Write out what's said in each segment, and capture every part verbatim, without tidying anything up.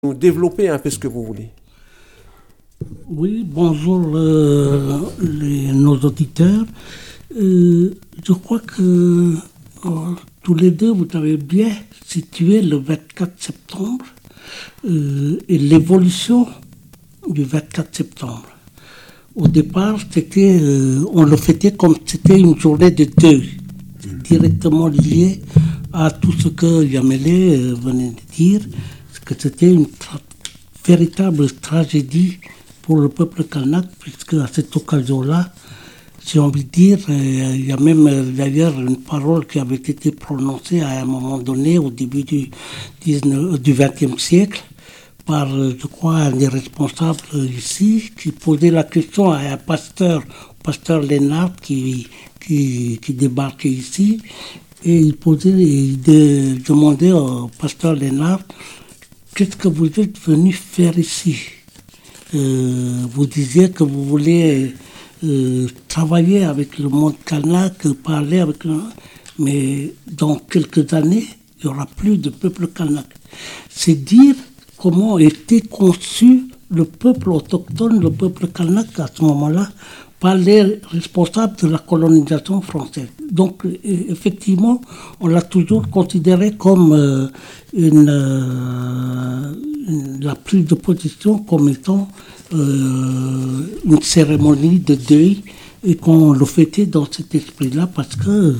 nous développer un peu ce que vous voulez. Oui, bonjour euh, les, nos auditeurs. Euh, je crois que euh, tous les deux, vous avez bien situé le vingt-quatre septembre euh, et l'évolution du vingt-quatre septembre. Au départ, c'était, euh, on le fêtait comme c'était une journée de deuil, directement lié à tout ce que Yamele euh, venait de dire, que c'était une tra- véritable tragédie pour le peuple kanak, puisque à cette occasion-là, j'ai envie de dire, euh, il y a même euh, d'ailleurs une parole qui avait été prononcée à un moment donné, au début du, dix-neuvième, du vingtième siècle, par, euh, je crois, un des responsables euh, ici, qui posait la question à un pasteur, pasteur Lénard, qui, qui, qui débarquait ici, et il posait, il de, demandait au pasteur Lénard, qu'est-ce que vous êtes venu faire ici? Euh, vous disiez que vous voulez euh, travailler avec le monde kanak, parler avec le... Mais dans quelques années, il n'y aura plus de peuple kanak. C'est dire comment était conçu le peuple autochtone, le peuple kanak à ce moment-là, par les responsables de la colonisation française. Donc, effectivement, on l'a toujours considéré comme euh, une, euh, une, la prise de position comme étant euh, une cérémonie de deuil et qu'on le fêtait dans cet esprit-là parce que, euh,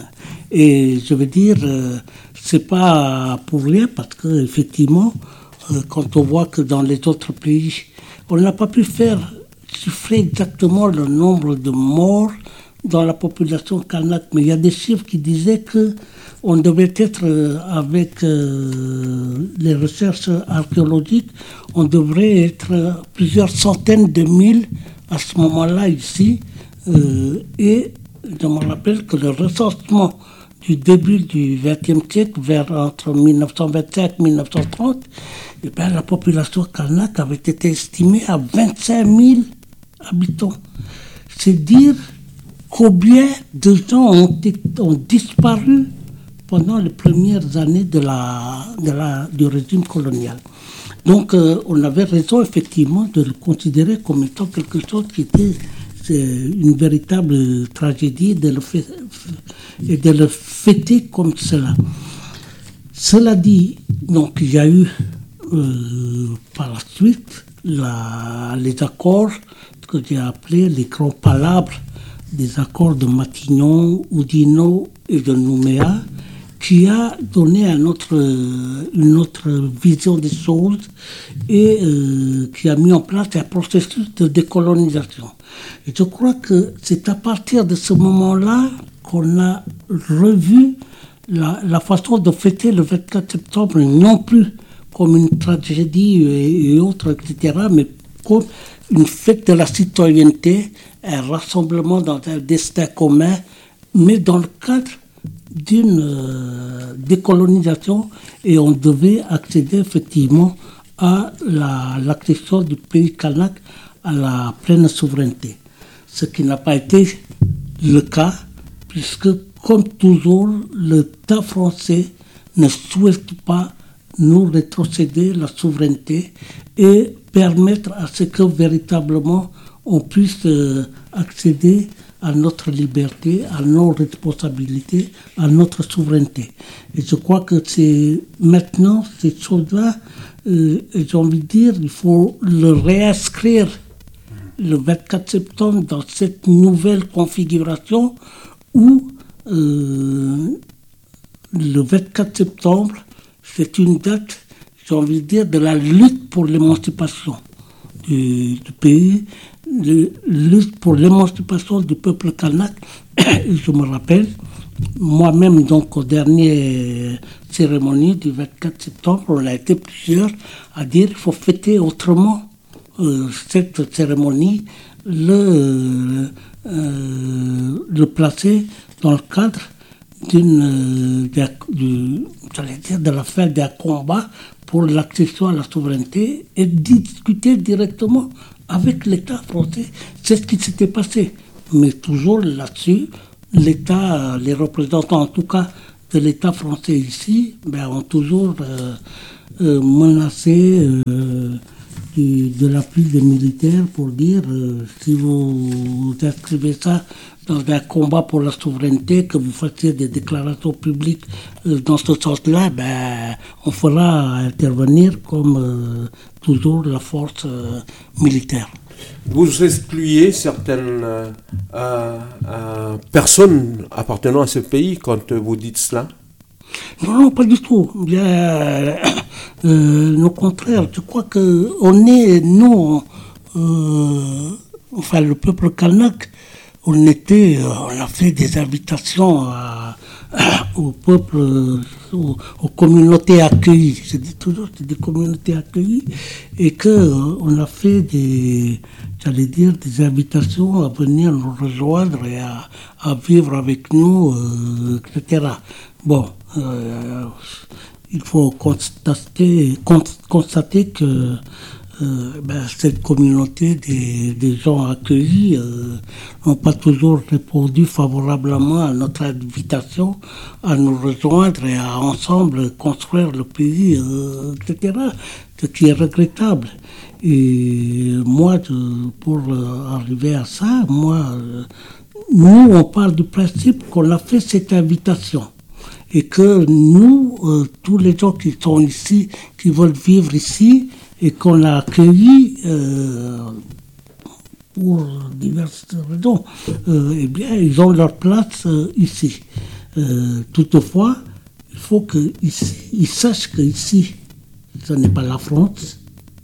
et je veux dire, euh, c'est pas pour rien parce que effectivement, euh, quand on voit que dans les autres pays, on n'a pas pu faire chiffrer exactement le nombre de morts dans la population kanak, mais il y a des chiffres qui disaient que on devait être euh, avec euh, les recherches archéologiques, on devrait être euh, plusieurs centaines de mille à ce moment-là ici, euh, et je me rappelle que le recensement du début du vingtième siècle, vers entre mille neuf cent vingt-cinq et mille neuf cent trente, eh bien, la population kanak avait été estimée à vingt-cinq mille habitants. C'est dire combien de gens ont, été, ont disparu pendant les premières années de la, de la, du régime colonial. Donc, euh, on avait raison, effectivement, de le considérer comme étant quelque chose qui était une véritable tragédie de le fait, et de le fêter comme cela. Cela dit, donc, il y a eu euh, par la suite la, les accords que j'ai appelés les grands palabres, des accords de Matignon, Oudinot et de Nouméa, qui a donné un autre, une autre vision des choses et euh, qui a mis en place un processus de décolonisation. Et je crois que c'est à partir de ce moment-là qu'on a revu la, la façon de fêter le vingt-quatre septembre, non plus comme une tragédie et, et autres, et cetera, mais comme une fête de la citoyenneté, un rassemblement dans un destin commun, mais dans le cadre d'une euh, décolonisation, et on devait accéder effectivement à la, l'accession du pays kanak à la pleine souveraineté. Ce qui n'a pas été le cas, puisque comme toujours, l'État français ne souhaite pas nous rétrocéder la souveraineté et permettre à ce que véritablement on puisse euh, accéder à notre liberté, à nos responsabilités, à notre souveraineté. Et je crois que c'est maintenant ces choses-là, euh, j'ai envie de dire, il faut le réinscrire le vingt-quatre septembre dans cette nouvelle configuration où euh, le vingt-quatre septembre, c'est une date, j'ai envie de dire, de la lutte pour l'émancipation du, du pays, la lutte pour l'émancipation du peuple kanak. Je me rappelle, moi-même, donc, aux dernières cérémonies du vingt-quatre septembre, on a été plusieurs à dire qu'il faut fêter autrement euh, cette cérémonie, le, euh, le placer dans le cadre d'une, euh, du, j'allais dire, de la fin d'un combat pour l'accession à la souveraineté et discuter directement avec l'État français. C'est ce qui s'était passé. Mais toujours là-dessus, l'État, les représentants en tout cas de l'État français ici, ben, ont toujours euh, euh, menacé euh, de, de l'appui des militaires pour dire euh, si vous, vous inscrivez ça dans un combat pour la souveraineté, que vous fassiez des déclarations publiques euh, dans ce sens-là, ben, on fera intervenir comme euh, toujours la force euh, militaire. Vous excluez certaines euh, euh, personnes appartenant à ce pays quand vous dites cela? Non, non, pas du tout. Bien, euh, euh, au contraire, je crois qu'on est, nous, euh, enfin le peuple kanak, on était, on a fait des invitations à, à, au peuple, aux, aux communautés accueillies. Je dis toujours, c'est des communautés accueillies, et que euh, on a fait des, j'allais dire, des invitations à venir nous rejoindre et à, à vivre avec nous, euh, et cetera. Bon, euh, il faut constater, constater que euh, ben, cette communauté des, des gens accueillis euh, n'ont pas toujours répondu favorablement à notre invitation à nous rejoindre et à ensemble construire le pays, euh, et cetera. Ce qui est regrettable. Et moi, je, pour euh, arriver à ça, moi, euh, nous, on parle du principe qu'on a fait cette invitation. Et que nous, euh, tous les gens qui sont ici, qui veulent vivre ici, et qu'on a accueillis euh, pour diverses raisons, euh, eh bien, ils ont leur place euh, ici. Euh, toutefois, il faut qu'ils sachent qu'ici, ce n'est pas la France,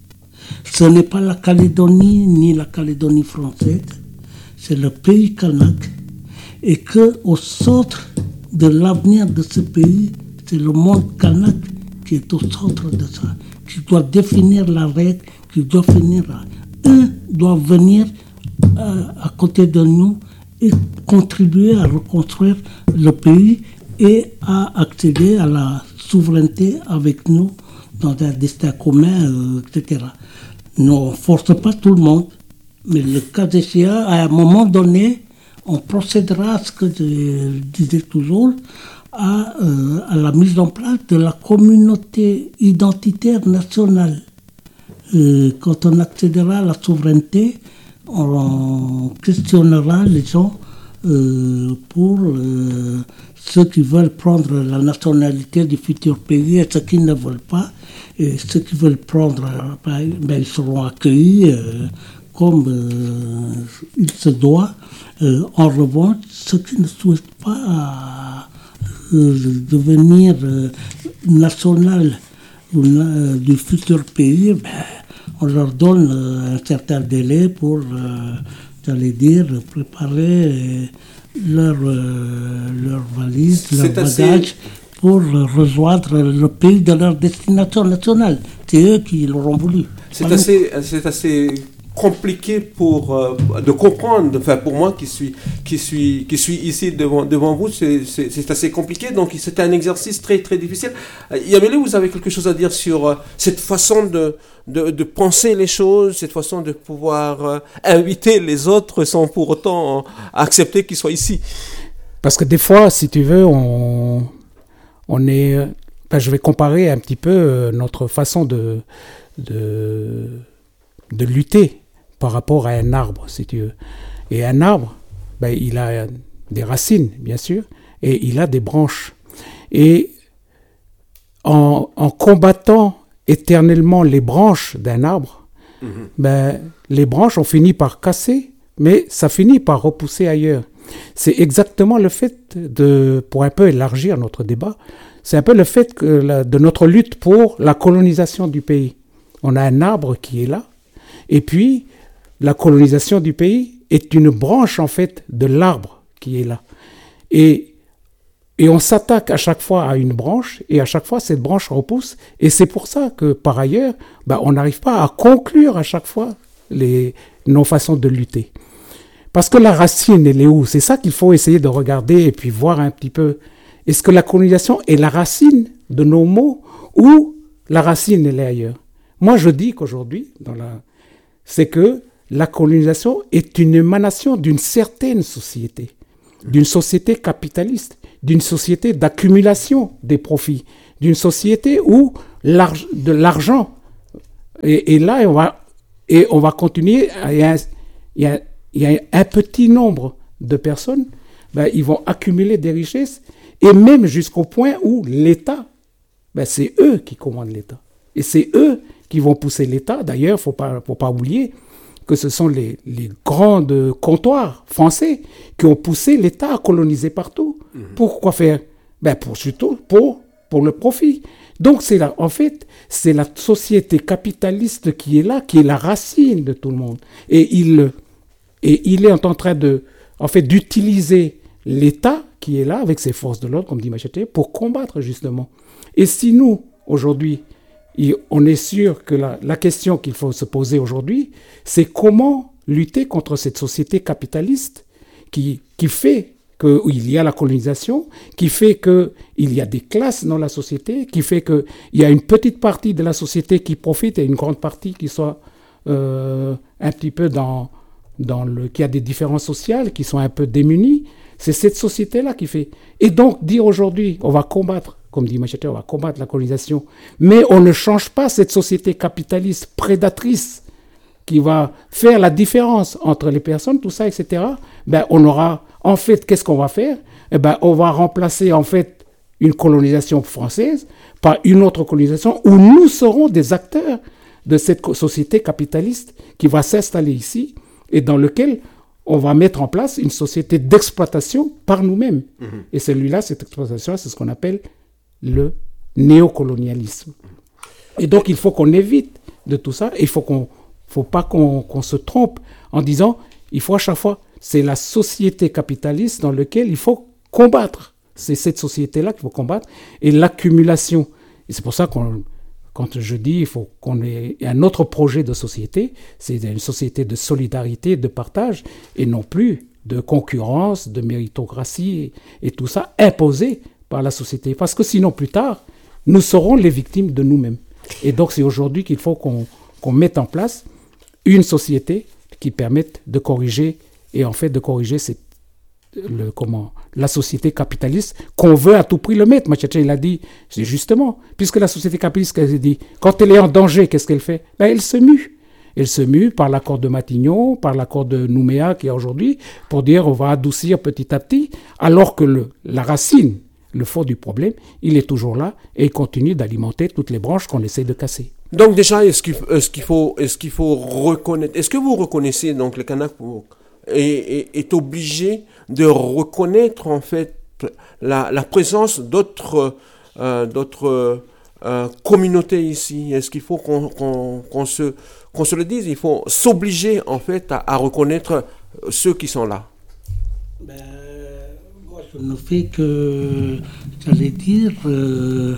ce n'est pas la Calédonie, ni la Calédonie française, c'est le pays kanak, et qu'au centre de l'avenir de ce pays, c'est le monde kanak qui est au centre de ça, qui doit définir la règle, qui doit finir. Eux doivent venir euh, à côté de nous et contribuer à reconstruire le pays et à accéder à la souveraineté avec nous dans un destin commun, euh, et cetera. Nous, on ne force pas tout le monde, mais le cas échéant, à un moment donné, on procédera à ce que je disais toujours, à, euh, à la mise en place de la communauté identitaire nationale. Euh, quand on accédera à la souveraineté, on, on questionnera les gens euh, pour euh, ceux qui veulent prendre la nationalité du futur pays et ceux qui ne veulent pas. Et ceux qui veulent prendre, ben, ben, ils seront accueillis euh, comme euh, il se doit. Euh, en revanche, ceux qui ne souhaitent pas euh, devenir euh, national euh, du futur pays, ben, on leur donne euh, un certain délai pour, euh, j'allais dire, préparer euh, leur, euh, leur valise, leur bagage, assez... pour rejoindre le pays de leur destination nationale. C'est eux qui l'auront voulu. C'est assez, c'est assez compliqué pour euh, de comprendre. Enfin, pour moi qui suis qui suis qui suis ici devant devant vous, c'est, c'est, c'est assez compliqué. Donc c'est un exercice très très difficile. Yamile, vous avez quelque chose à dire sur euh, cette façon de, de de penser les choses, cette façon de pouvoir euh, inviter les autres sans pour autant euh, accepter qu'ils soient ici. Parce que des fois, si tu veux, on on est, ben, je vais comparer un petit peu notre façon de de de lutter par rapport à un arbre, si tu veux. Et un arbre, ben, il a des racines, bien sûr, et il a des branches. Et en, en combattant éternellement les branches d'un arbre, mmh. ben, les branches ont fini par casser, mais ça finit par repousser ailleurs. C'est exactement le fait de, pour un peu élargir notre débat, c'est un peu le fait que la, de notre lutte pour la colonisation du pays. On a un arbre qui est là, et puis la colonisation du pays est une branche en fait de l'arbre qui est là. Et, et on s'attaque à chaque fois à une branche, et à chaque fois cette branche repousse, et c'est pour ça que par ailleurs, ben, on n'arrive pas à conclure à chaque fois les, nos façons de lutter. Parce que la racine, elle est où? C'est ça qu'il faut essayer de regarder et puis voir un petit peu. Est-ce que la colonisation est la racine de nos mots ou la racine, elle est ailleurs? Moi, je dis qu'aujourd'hui, dans la... c'est que la colonisation est une émanation d'une certaine société. d'une société capitaliste, d'une société d'accumulation des profits, d'une société où l'arg- de l'argent, et, et là, on va, et on va continuer, il y a, il y a, il y a un petit nombre de personnes, ben, ils vont accumuler des richesses, et même jusqu'au point où l'État, ben, c'est eux qui commandent l'État. Et c'est eux qui vont pousser l'État. D'ailleurs, il ne faut pas, faut pas oublier que ce sont les, les grands comptoirs français qui ont poussé l'État à coloniser partout. Mmh. Pourquoi faire? Ben pour, surtout pour, pour le profit. Donc, c'est la, en fait, c'est la société capitaliste qui est là, qui est la racine de tout le monde. Et il, et il est en train de, en fait, d'utiliser l'État qui est là, avec ses forces de l'ordre, comme dit Machete, pour combattre justement. Et si nous, aujourd'hui, on est sûr que la, la question qu'il faut se poser aujourd'hui, c'est comment lutter contre cette société capitaliste qui, qui fait qu'il y a la colonisation, qui fait qu'il y a des classes dans la société, qui fait qu'il y a une petite partie de la société qui profite et une grande partie qui soit euh, un petit peu dans, dans le... qui a des différences sociales, qui sont un peu démunies. C'est cette société-là qui fait. Et donc, dire aujourd'hui, on va combattre, comme dit Machete, on va combattre la colonisation, mais on ne change pas cette société capitaliste prédatrice qui va faire la différence entre les personnes, tout ça, et cetera. Ben, on aura, en fait, qu'est-ce qu'on va faire? Eh ben, on va remplacer, en fait, une colonisation française par une autre colonisation où nous serons des acteurs de cette société capitaliste qui va s'installer ici et dans lequel on va mettre en place une société d'exploitation par nous-mêmes. Mmh. Et celui-là, cette exploitation, c'est ce qu'on appelle le néocolonialisme. Et donc, il faut qu'on évite de tout ça. Il faut qu'on, faut pas qu'on, qu'on se trompe en disant, il faut à chaque fois, c'est la société capitaliste dans laquelle il faut combattre. C'est cette société-là qu'il faut combattre. Et l'accumulation. Et c'est pour ça qu'on, quand je dis, il faut qu'on ait un autre projet de société, c'est une société de solidarité, de partage, et non plus de concurrence, de méritocratie, et, et tout ça imposé par la société. Parce que sinon, plus tard, nous serons les victimes de nous-mêmes. Et donc, c'est aujourd'hui qu'il faut qu'on, qu'on mette en place une société qui permette de corriger, et en fait de corriger cette, le, comment, la société capitaliste qu'on veut à tout prix le mettre. Machete, il a dit, c'est justement, puisque la société capitaliste, elle dit, quand elle est en danger, qu'est-ce qu'elle fait? Ben, elle se mue. Elle se mue par l'accord de Matignon, par l'accord de Nouméa qui est aujourd'hui, pour dire on va adoucir petit à petit, alors que le, la racine, le fond du problème, il est toujours là et il continue d'alimenter toutes les branches qu'on essaie de casser. Donc déjà, est-ce qu'il, est-ce qu'il faut, est-ce qu'il faut reconnaître, est-ce que vous reconnaissez donc le Kanak pour, est, est, est obligé de reconnaître en fait la, la présence d'autres, euh, d'autres euh, communautés ici? Est-ce qu'il faut qu'on, qu'on, qu'on se, qu'on se le dise? Il faut s'obliger en fait à, à reconnaître ceux qui sont là. Ben... Je ne fais que, j'allais dire, euh,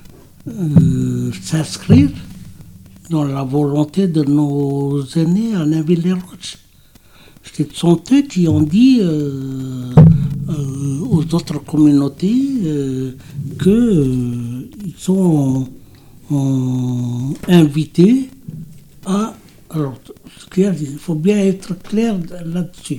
euh, s'inscrire dans la volonté de nos aînés à Nainville-les-Roches. Ce sont eux qui ont dit euh, euh, aux autres communautés euh, qu'ils euh, sont euh, invités à... Alors, il faut bien être clair là-dessus.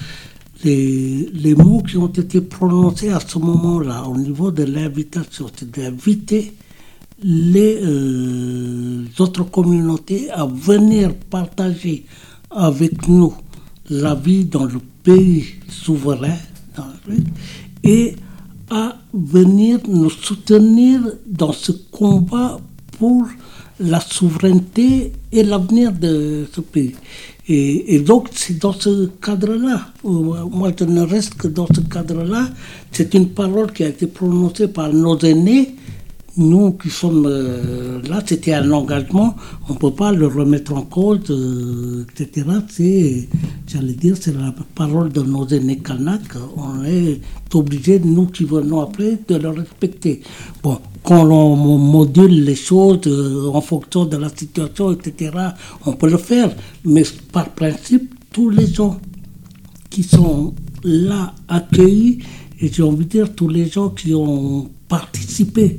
Les, les mots qui ont été prononcés à ce moment-là, au niveau de l'invitation, c'est d'inviter les euh, autres communautés à venir partager avec nous la vie dans le pays souverain dans le, et à venir nous soutenir dans ce combat pour la souveraineté et l'avenir de ce pays. Et, et donc, c'est dans ce cadre-là, moi je ne reste que dans ce cadre-là, c'est une parole qui a été prononcée par nos aînés. Nous qui sommes euh, là, c'était un engagement, on ne peut pas le remettre en cause, euh, et cetera. C'est, j'allais dire, c'est la parole de nos aînés Kanaks. On est obligé, nous qui venons après, de le respecter. Bon, quand on module les choses euh, en fonction de la situation, et cetera, on peut le faire. Mais par principe, tous les gens qui sont là accueillis, et j'ai envie de dire tous les gens qui ont participé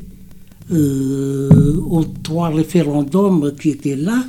Euh, aux trois référendums qui étaient là,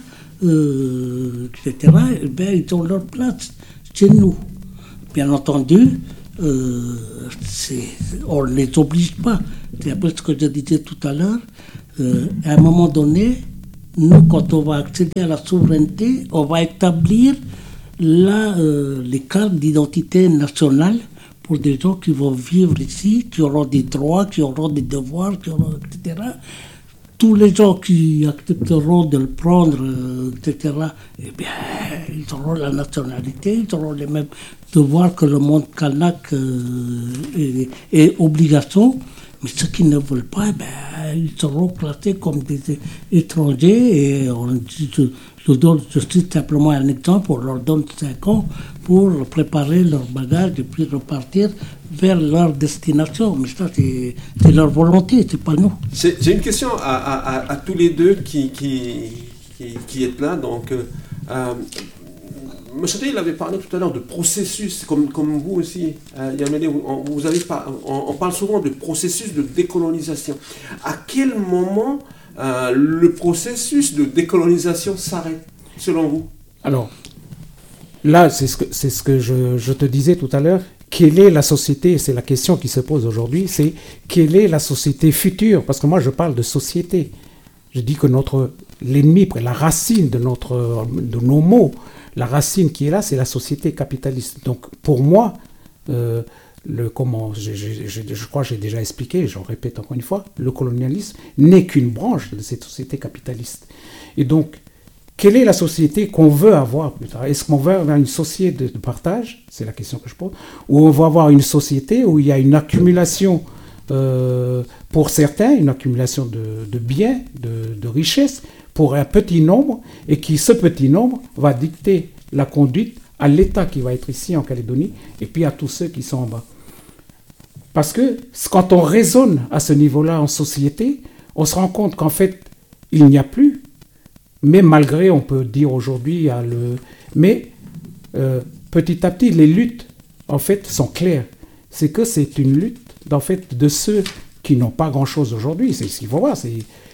euh, et cetera, eh bien, ils ont leur place chez nous. Bien entendu, euh, c'est, on ne les oblige pas. C'est un peu ce que je disais tout à l'heure. Euh, à un moment donné, nous, quand on va accéder à la souveraineté, on va établir là, euh, les cartes d'identité nationale pour des gens qui vont vivre ici, qui auront des droits, qui auront des devoirs, qui auront, et cetera. Tous les gens qui accepteront de le prendre, euh, et cetera, eh bien, ils auront la nationalité, ils auront les mêmes devoirs que le monde kanak euh, et, et obligations. Mais ceux qui ne veulent pas, ben, ils seront classés comme des étrangers. Et on dit, je, je, donne, je cite simplement un exemple, on leur donne cinq ans pour préparer leur bagage et puis repartir vers leur destination. Mais ça, c'est, c'est leur volonté, c'est pas nous. J'ai, j'ai une question à, à, à, à tous les deux qui, qui, qui, qui êtes là. Donc, euh, M. Chanté, il avait parlé tout à l'heure de processus, comme, comme vous aussi, euh, Yamele, on, vous avez par, on, on parle souvent de processus de décolonisation. À quel moment euh, le processus de décolonisation s'arrête, selon vous? Alors, là, c'est ce que, c'est ce que je, je te disais tout à l'heure. Quelle est la société? C'est la question qui se pose aujourd'hui. C'est quelle est la société future? Parce que moi, je parle de société. Je dis que notre, l'ennemi, la racine de, notre, de nos mots, la racine qui est là, c'est la société capitaliste. Donc, pour moi, euh, le, comment, je, je, je, je crois que j'ai déjà expliqué, j'en répète encore une fois, le colonialisme n'est qu'une branche de cette société capitaliste. Et donc, quelle est la société qu'on veut avoir plus tard? Est-ce qu'on veut avoir une société de, de partage? C'est la question que je pose. Ou on va avoir une société où il y a une accumulation, euh, pour certains, une accumulation de, de biens, de, de richesses, pour un petit nombre, et qui, ce petit nombre, va dicter la conduite à l'État qui va être ici en Calédonie, et puis à tous ceux qui sont en bas. Parce que quand on raisonne à ce niveau-là en société, on se rend compte qu'en fait, il n'y a plus, mais malgré, on peut dire aujourd'hui, il y a le... Mais euh, petit à petit, les luttes, en fait, sont claires. C'est que c'est une lutte, en fait, de ceux qui n'ont pas grand-chose aujourd'hui. C'est ce qu'il faut voir, c'est...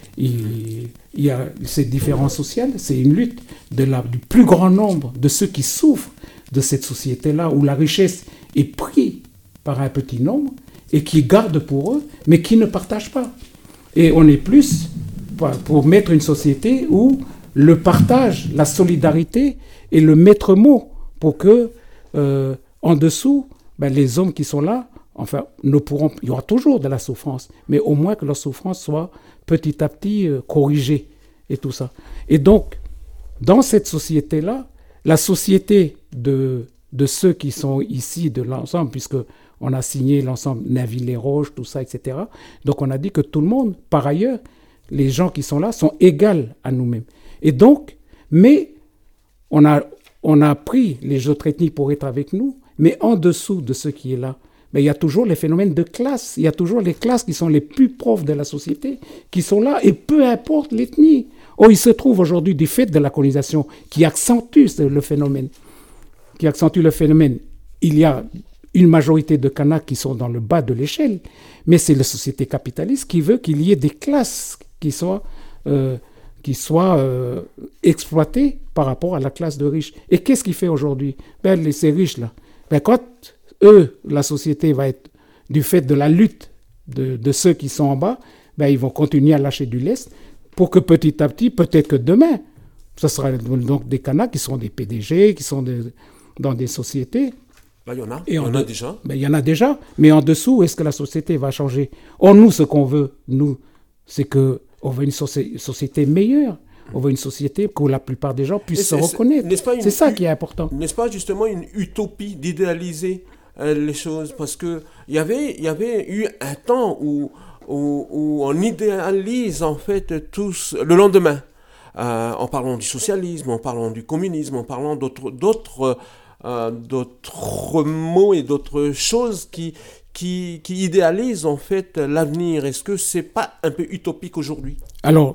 Il, il y a ces différences sociales, c'est une lutte de la, du plus grand nombre de ceux qui souffrent de cette société-là où la richesse est prise par un petit nombre et qui gardent pour eux, mais qui ne partagent pas. Et on est plus pour, pour mettre une société où le partage, la solidarité est le maître mot pour que, euh, en dessous, ben, les hommes qui sont là, enfin, ne pourront, il y aura toujours de la souffrance, mais au moins que leur souffrance soit petit à petit euh, corrigée et tout ça. Et donc, dans cette société-là, la société de, de ceux qui sont ici, de l'ensemble, puisqu'on a signé l'ensemble Nainville-les-Roches, tout ça, et cetera. Donc, on a dit que tout le monde, par ailleurs, les gens qui sont là sont égaux à nous-mêmes. Et donc, mais on a, on a pris les autres ethnies pour être avec nous, mais en dessous de ce qui est là, mais il y a toujours les phénomènes de classe. Il y a toujours les classes qui sont les plus pauvres de la société, qui sont là, et peu importe l'ethnie. Oh, il se trouve aujourd'hui, du fait de la colonisation, qui accentue le phénomène, qui accentue le phénomène. Il y a une majorité de Kanaks qui sont dans le bas de l'échelle, mais c'est la société capitaliste qui veut qu'il y ait des classes qui soient, euh, qui soient euh, exploitées par rapport à la classe de riches. Et qu'est-ce qu'il fait aujourd'hui? Ben, les, ces riches-là, ben, quand eux, la société va être, du fait de la lutte de, de ceux qui sont en bas, ben, ils vont continuer à lâcher du lest pour que petit à petit, peut-être que demain, ce sera donc des Kanaks qui seront des P D G, qui sont des, dans des sociétés. Là, il y en a, il y en a déjà. Ben, il y en a déjà, mais en dessous, est-ce que la société va changer? Or, nous, ce qu'on veut, nous, c'est qu'on veut une soci- société meilleure. On veut une société où la plupart des gens puissent se reconnaître. C'est, c'est ça qui est important. N'est-ce pas justement une utopie d'idéaliser euh, les choses? Parce qu'il y avait, y avait eu un temps où, où, où on idéalise en fait tous le lendemain. Euh, en parlant du socialisme, en parlant du communisme, en parlant d'autres, d'autres, euh, d'autres mots et d'autres choses qui, qui, qui idéalisent en fait l'avenir. Est-ce que c'est pas un peu utopique aujourd'hui? Alors,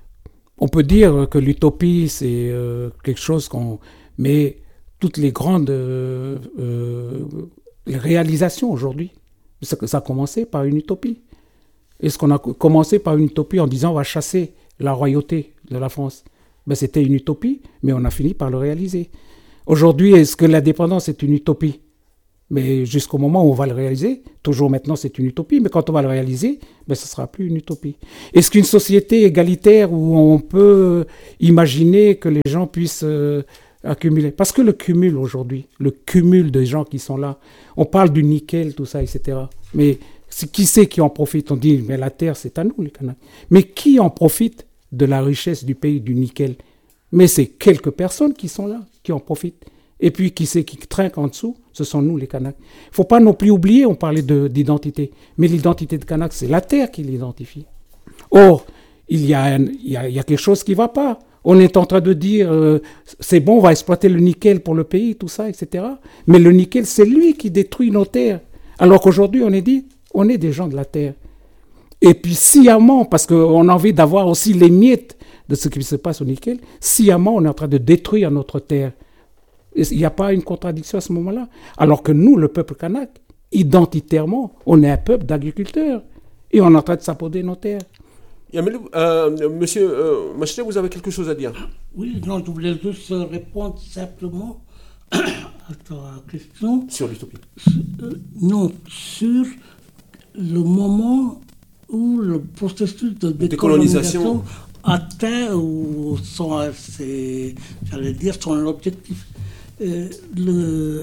on peut dire que l'utopie, c'est euh, quelque chose qu'on... Mais toutes les grandes euh, euh, les réalisations aujourd'hui, ça, ça a commencé par une utopie. Est-ce qu'on a commencé par une utopie en disant on va chasser la royauté de la France? Ben, c'était une utopie, mais on a fini par le réaliser. Aujourd'hui, est-ce que l'indépendance est une utopie? Mais jusqu'au moment où on va le réaliser, toujours maintenant c'est une utopie, mais quand on va le réaliser, ben, ce ne sera plus une utopie. Est-ce qu'une société égalitaire où on peut imaginer que les gens puissent euh, accumuler? Parce que le cumul aujourd'hui, le cumul de gens qui sont là, on parle du nickel, tout ça, et cetera. Mais c'est, qui c'est qui en profite? On dit, mais la terre c'est à nous les Kanaks. Mais qui en profite de la richesse du pays du nickel? Mais c'est quelques personnes qui sont là, qui en profitent. Et puis, qui c'est qui trinque en dessous? Ce sont nous, les Kanaks. Il ne faut pas non plus oublier, on parlait de, d'identité. Mais l'identité de Kanak, c'est la terre qui l'identifie. Or, il y a, un, il y a, il y a quelque chose qui ne va pas. On est en train de dire, euh, c'est bon, on va exploiter le nickel pour le pays, tout ça, et cetera. Mais le nickel, c'est lui qui détruit nos terres. Alors qu'aujourd'hui, on est dit, on est des gens de la terre. Et puis, sciemment, parce qu'on a envie d'avoir aussi les miettes de ce qui se passe au nickel, sciemment, on est en train de détruire notre terre. Il n'y a pas une contradiction à ce moment-là. Alors que nous, le peuple kanak, identitairement, on est un peuple d'agriculteurs. Et on est en train de s'approprier nos terres. Euh, monsieur euh, Machete, vous avez quelque chose à dire? Oui, non, je voulais juste répondre simplement à ta question. Sur l'utopie. Euh, non, sur le moment où le processus de décolonisation, décolonisation. atteint ou son, c'est, j'allais dire, son objectif. Euh, le,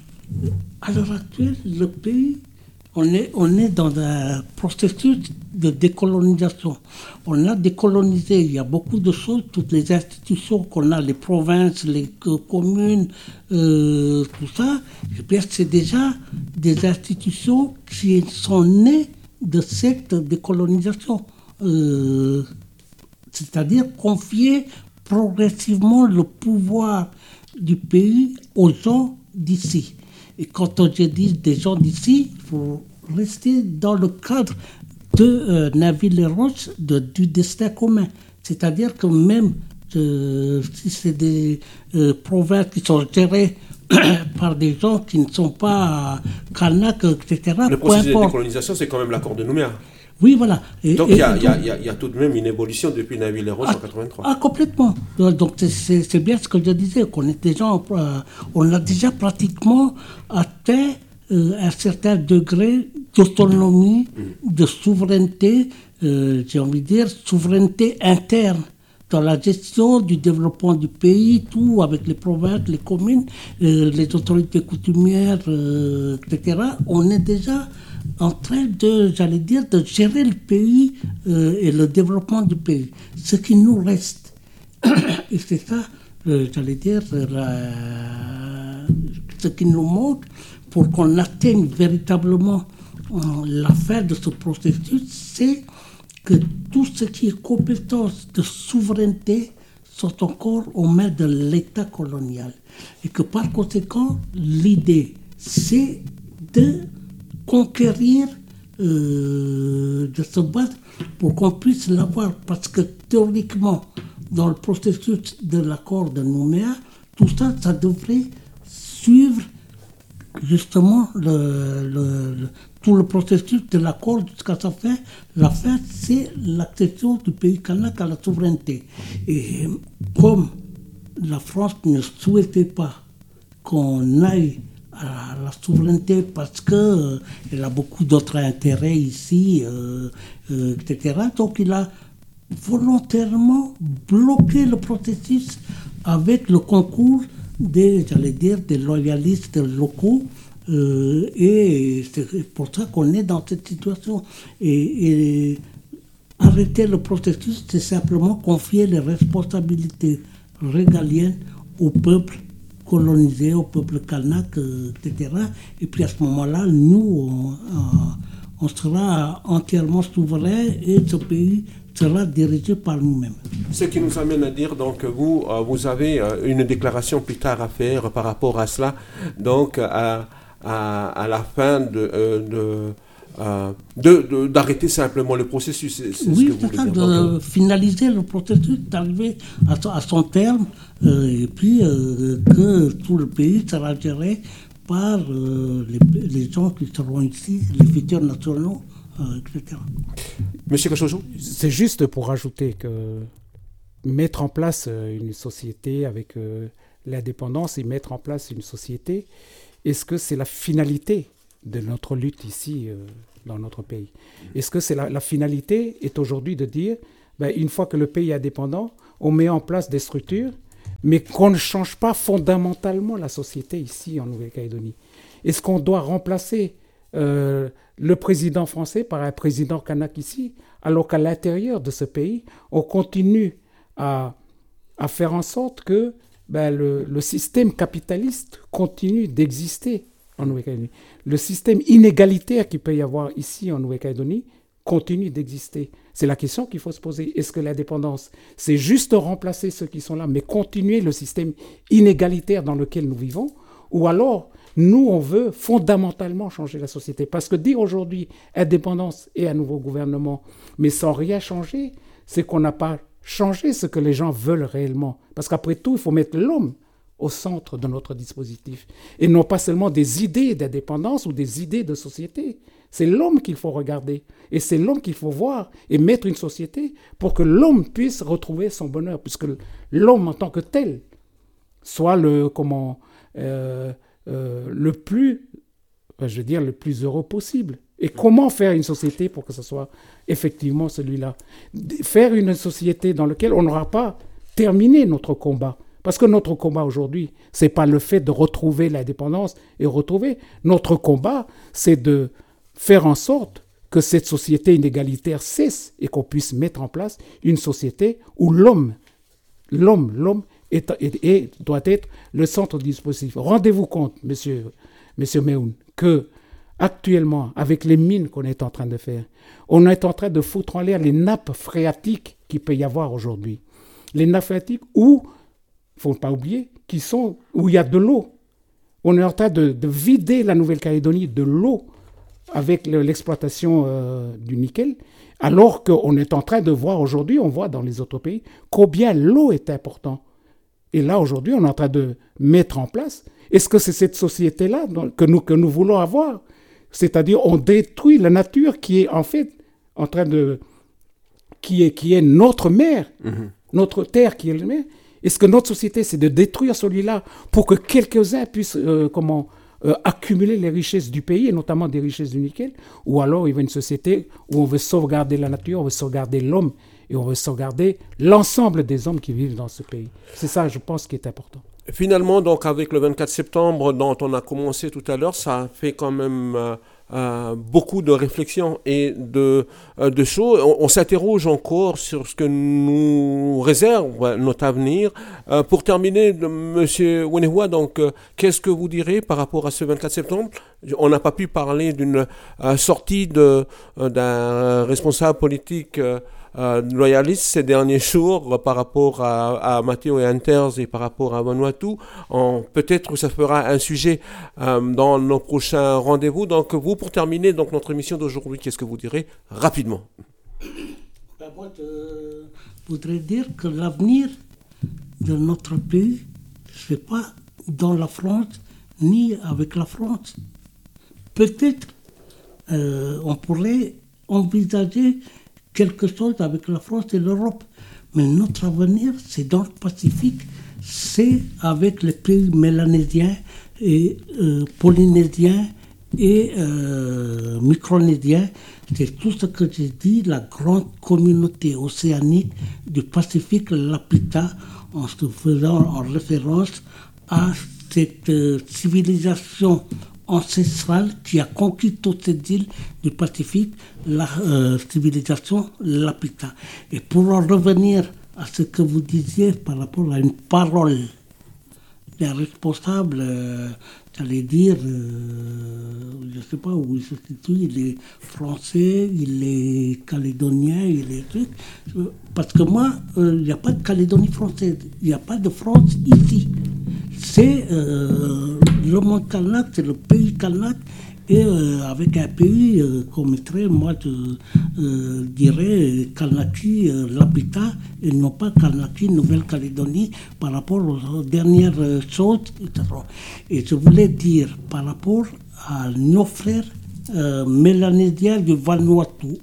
à l'heure actuelle, le pays, on est, on est dans un processus de décolonisation. On a décolonisé, il y a beaucoup de choses, toutes les institutions qu'on a, les provinces, les euh, communes, euh, tout ça, et bien c'est déjà des institutions qui sont nées de cette décolonisation. Euh, c'est-à-dire confier progressivement le pouvoir du pays aux gens d'ici. Et quand on dit des gens d'ici, il faut rester dans le cadre de euh, Navi-les-Roches, de, du destin commun. C'est-à-dire que même euh, si c'est des euh, provinces qui sont gérées par des gens qui ne sont pas Kanak, et cetera. Le processus de décolonisation, c'est quand même l'accord de Nouméa. Oui, voilà. Et, donc, il y, y, y a tout de même une évolution depuis Navi-les-Roches en quatre-vingt-trois. Ah, complètement. Donc, c'est, c'est bien ce que je disais, qu'on est déjà, euh, on a déjà pratiquement atteint euh, un certain degré d'autonomie, mmh. de souveraineté, euh, j'ai envie de dire, souveraineté interne dans la gestion du développement du pays, tout avec les provinces, les communes, euh, les autorités coutumières, euh, et cetera. On est déjà en train de, j'allais dire, de gérer le pays euh, et le développement du pays. Ce qui nous reste, et c'est ça, euh, j'allais dire, la, ce qui nous manque pour qu'on atteigne véritablement euh, la fin de ce processus, c'est que tout ce qui est compétence de souveraineté sont encore aux mains de l'État colonial. Et que par conséquent, l'idée, c'est de conquérir, euh, de se battre pour qu'on puisse l'avoir. Parce que théoriquement, dans le processus de l'accord de Nouméa, tout ça, ça devrait suivre justement le, le, le, tout le processus de l'accord jusqu'à sa fin. La fin, c'est l'accession du pays kanak à la souveraineté. Et comme la France ne souhaitait pas qu'on aille à la souveraineté parce qu'elle euh, a beaucoup d'autres intérêts ici, euh, euh, et cetera. Donc il a volontairement bloqué le processus avec le concours des, j'allais dire, des loyalistes locaux. Euh, et c'est pour ça qu'on est dans cette situation. Et, et arrêter le processus, c'est simplement confier les responsabilités régaliennes au peuple colonisé, au peuple kanak, euh, et cetera. Et puis à ce moment-là, nous, on, on, on sera entièrement souverain et ce pays sera dirigé par nous-mêmes. Ce qui nous amène à dire, donc, vous, euh, vous avez euh, une déclaration plus tard à faire par rapport à cela, donc à, à, à la fin de... Euh, de Euh, de, de, d'arrêter simplement le processus. C'est, c'est oui, ce que c'est ça, de donc, finaliser le processus, d'arriver à, à son terme, euh, et puis euh, que tout le pays sera géré par euh, les, les gens qui seront ici, les futurs nationaux, euh, et cetera. Monsieur Kachojou ? C'est juste pour ajouter que mettre en place une société avec euh, l'indépendance et mettre en place une société, est-ce que c'est la finalité de notre lutte ici, euh, dans notre pays? Est-ce que c'est la, la finalité est aujourd'hui de dire, ben, une fois que le pays est indépendant, on met en place des structures, mais qu'on ne change pas fondamentalement la société ici en Nouvelle-Calédonie? Est-ce qu'on doit remplacer euh, le président français par un président kanak ici, alors qu'à l'intérieur de ce pays, on continue à, à faire en sorte que ben, le, le système capitaliste continue d'exister en Nouvelle-Calédonie. Le système inégalitaire qu'il peut y avoir ici en Nouvelle-Calédonie continue d'exister. C'est la question qu'il faut se poser. Est-ce que l'indépendance, c'est juste remplacer ceux qui sont là, mais continuer le système inégalitaire dans lequel nous vivons? Ou alors, nous, on veut fondamentalement changer la société? Parce que dire aujourd'hui indépendance et un nouveau gouvernement, mais sans rien changer, c'est qu'on n'a pas changé ce que les gens veulent réellement. Parce qu'après tout, il faut mettre l'homme au centre de notre dispositif. Et non pas seulement des idées d'indépendance ou des idées de société. C'est l'homme qu'il faut regarder. Et c'est l'homme qu'il faut voir et mettre une société pour que l'homme puisse retrouver son bonheur. Puisque l'homme en tant que tel soit le, comment, euh, euh, le plus, je veux dire, le plus heureux possible. Et comment faire une société pour que ce soit effectivement celui-là? Faire une société dans laquelle on n'aura pas terminé notre combat. Parce que notre combat aujourd'hui, ce n'est pas le fait de retrouver l'indépendance et retrouver. Notre combat, c'est de faire en sorte que cette société inégalitaire cesse et qu'on puisse mettre en place une société où l'homme, l'homme, l'homme est, est, est, doit être le centre du dispositif. Rendez-vous compte, monsieur, monsieur Meoun, que actuellement, avec les mines qu'on est en train de faire, on est en train de foutre en l'air les nappes phréatiques qu'il peut y avoir aujourd'hui. Les nappes phréatiques où, il ne faut pas oublier, qui sont, où il y a de l'eau. On est en train de, de vider la Nouvelle-Calédonie de l'eau avec le, l'exploitation euh, du nickel, alors qu'on est en train de voir aujourd'hui, on voit dans les autres pays, combien l'eau est importante. Et là, aujourd'hui, on est en train de mettre en place. Est-ce que c'est cette société-là que nous, que nous voulons avoir? C'est-à-dire, on détruit la nature qui est en fait en train de... qui est, qui est notre mère, mmh. notre terre qui est la mère. Est-ce que notre société, c'est de détruire celui-là pour que quelques-uns puissent euh, comment, euh, accumuler les richesses du pays, et notamment des richesses du nickel? Ou alors, il y a une société où on veut sauvegarder la nature, on veut sauvegarder l'homme, et on veut sauvegarder l'ensemble des hommes qui vivent dans ce pays. C'est ça, je pense, qui est important. Finalement, donc, avec le vingt-quatre septembre dont on a commencé tout à l'heure, ça fait quand même... Euh Euh, beaucoup de réflexions et de, euh, de choses. On, on s'interroge encore sur ce que nous réserve notre avenir. Euh, pour terminer, Monsieur Wenehua, donc, euh, qu'est-ce que vous direz par rapport à ce vingt-quatre septembre? On n'a pas pu parler d'une euh, sortie de, euh, d'un responsable politique euh, Euh, loyalistes ces derniers jours euh, par rapport à, à Matteo et Anters et par rapport à Vanuatu. En, peut-être que ça fera un sujet euh, dans nos prochains rendez-vous. Donc vous, pour terminer donc, notre émission d'aujourd'hui, qu'est-ce que vous direz rapidement? Ben, moi, je voudrais dire que l'avenir de notre pays, ce n'est pas dans la France ni avec la France. Peut-être euh, on pourrait envisager quelque chose avec la France et l'Europe. Mais notre avenir, c'est dans le Pacifique, c'est avec les pays mélanésiens et euh, polynésiens et euh, micronésiens. C'est tout ce que j'ai dit, la grande communauté océanique du Pacifique, l'Apita, en se faisant en référence à cette euh, civilisation ancestrale qui a conquis toutes ces îles du Pacifique, la euh, civilisation Lapita. Et pour en revenir à ce que vous disiez par rapport à une parole d'un responsable, euh, j'allais dire, euh, je ne sais pas où il se situe, il est français, il est calédonien, il est truc. Parce que moi, il euh, n'y a pas de Calédonie française, il n'y a pas de France ici. C'est euh, le monde kanak, c'est le pays kanak, et euh, avec un pays euh, qu'on mettrait, moi je euh, dirais Kanaki, euh, l'Apita, et non pas Kanaki, Nouvelle-Calédonie, par rapport aux dernières euh, choses, et cetera. Et je voulais dire, par rapport à nos frères euh, mélanésiens du Vanuatu,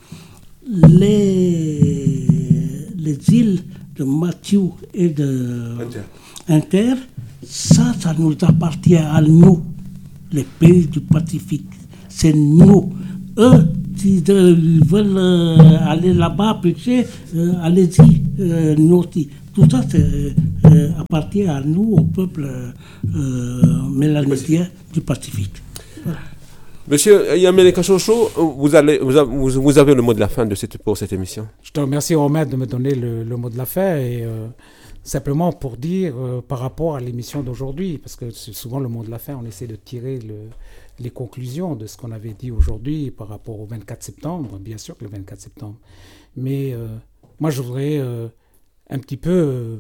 les, les îles de Mathieu et de Inter, ça, ça nous appartient à nous. les pays du Pacifique. C'est nous. Eux, s'ils euh, veulent euh, aller là-bas pêcher, euh, allez-y, euh, nous aussi. Tout ça, c'est, euh, appartient à nous, au peuple euh, mélanésien du Pacifique. Voilà. Monsieur Yamele Kachocho, vous, allez, vous, avez, vous avez le mot de la fin de cette, pour cette émission. Je te remercie, Romain, de me donner le, le mot de la fin. Et euh, simplement pour dire euh, par rapport à l'émission d'aujourd'hui, parce que c'est souvent le mot de la fin, on essaie de tirer le, les conclusions de ce qu'on avait dit aujourd'hui par rapport au vingt-quatre septembre, bien sûr que le vingt-quatre septembre. Mais euh, moi, je voudrais euh, un petit peu, euh,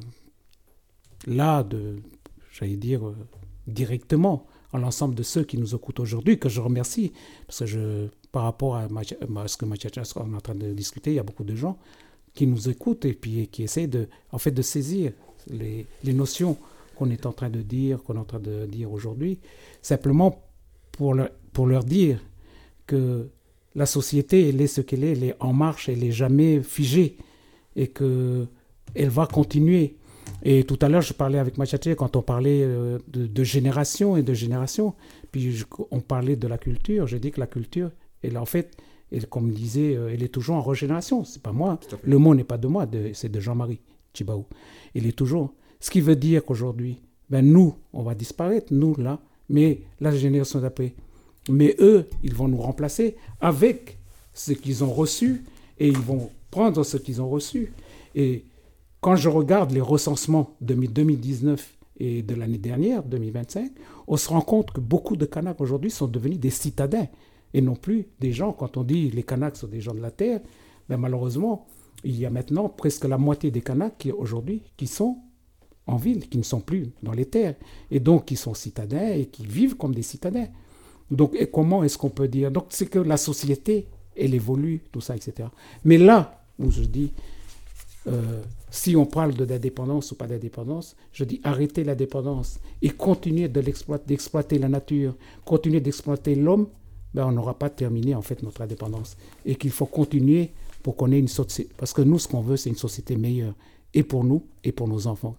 là, de, j'allais dire, euh, directement, à l'ensemble de ceux qui nous écoutent aujourd'hui, que je remercie, parce que je, par rapport à, ma, à ce que Mathias est en train de discuter, il y a beaucoup de gens qui nous écoutent et puis qui essaient de, en fait, de saisir les, les notions qu'on est en train de dire, qu'on est en train de dire aujourd'hui, simplement pour leur, pour leur dire que la société, elle est ce qu'elle est, elle est en marche, elle n'est jamais figée et qu'elle va continuer. Et tout à l'heure, je parlais avec Machaté quand on parlait euh, de, de génération et de génération. Puis je, on parlait de la culture. J'ai dit que la culture, elle en fait, elle, comme disait, euh, elle est toujours en régénération. C'est pas moi. Le mot n'est pas de moi, de, c'est de Jean-Marie Tjibaou. Il est toujours. Ce qui veut dire qu'aujourd'hui, ben nous, on va disparaître, nous là, mais la génération d'après. Mais eux, ils vont nous remplacer avec ce qu'ils ont reçu et ils vont prendre ce qu'ils ont reçu. Et quand je regarde les recensements de deux mille dix-neuf et de l'année dernière, deux mille vingt-cinq, on se rend compte que beaucoup de Kanaks aujourd'hui sont devenus des citadins et non plus des gens. Quand on dit les Kanaks sont des gens de la terre, ben malheureusement, il y a maintenant presque la moitié des Kanaks qui aujourd'hui qui sont en ville, qui ne sont plus dans les terres et donc qui sont citadins et qui vivent comme des citadins. Donc, et comment est-ce qu'on peut dire? Donc, c'est que la société, elle évolue, tout ça, et cetera. Mais là où je dis, euh, si on parle de d'indépendance ou pas d'indépendance, je dis arrêtez la dépendance et continuez de l'exploiter, d'exploiter la nature, continuez d'exploiter l'homme, ben on n'aura pas terminé en fait notre indépendance. Et qu'il faut continuer pour qu'on ait une société. Parce que nous, ce qu'on veut, c'est une société meilleure, et pour nous, et pour nos enfants.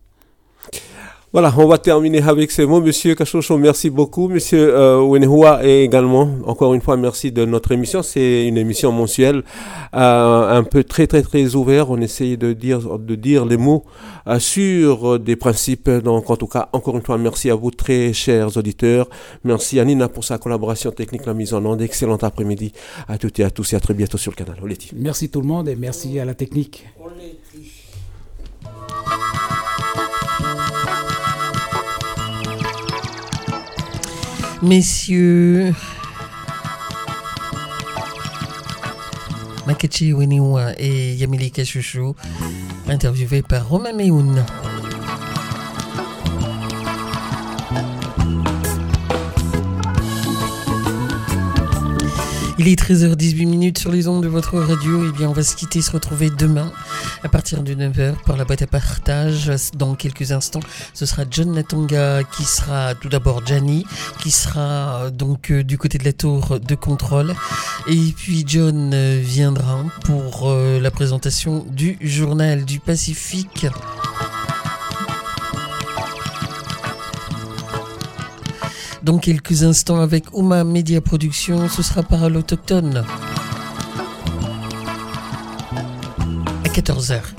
Voilà, on va terminer avec ces mots. Monsieur Kachocho, merci beaucoup. Monsieur euh, Wenehua, et également, encore une fois, merci de notre émission. C'est une émission mensuelle, euh, un peu très, très, très ouvert. On essaye de dire, de dire les mots euh, sur des principes. Donc, en tout cas, encore une fois, merci à vous, très chers auditeurs. Merci à Nina pour sa collaboration technique, la mise en onde. Excellent après-midi à toutes et à tous et à très bientôt sur le canal Oleti. Merci tout le monde et merci à la technique. Messieurs, Makechi Wenehua et Yamele Kachocho, interviewés par Romain Mehoun. Il est treize heures dix-huit minutes sur les ondes de votre radio. Et bien, on va se quitter, se retrouver demain à partir de neuf heures pour la boîte à partage. Dans quelques instants, ce sera John Natonga qui sera tout d'abord Gianni, qui sera donc euh, du côté de la tour de contrôle. Et puis John euh, viendra pour euh, la présentation du journal du Pacifique. Dans quelques instants avec Ouma Media Production, ce sera Parole Autochtone à quatorze heures.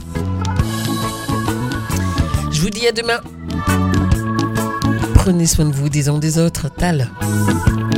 Je vous dis à demain. Prenez soin de vous, des uns des autres. Tal.